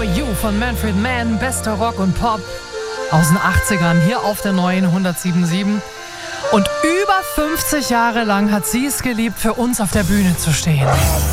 You von Manfred Mann, bester Rock und Pop aus den 80ern, hier auf der neuen 107.7. Und über 50 Jahre lang hat sie es geliebt, für uns auf der Bühne zu stehen.